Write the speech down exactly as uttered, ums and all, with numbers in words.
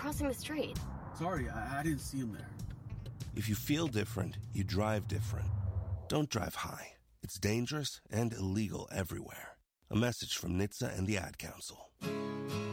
crossing the street. Sorry, I, I didn't see him there. If you feel different, you drive different. Don't drive high. It's dangerous and illegal everywhere. A message from N H T S A and the Ad Council.